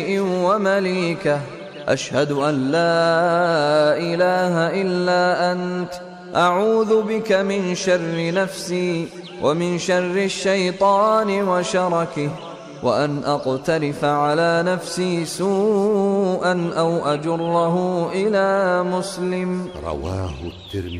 ومليكه، أشهد أن لا إله إلا أنت، أعوذ بك من شر نفسي ومن شر الشيطان وشركه، وأن أقترف على نفسي سوءا أو أجره إلى مسلم. رواه الترمذي.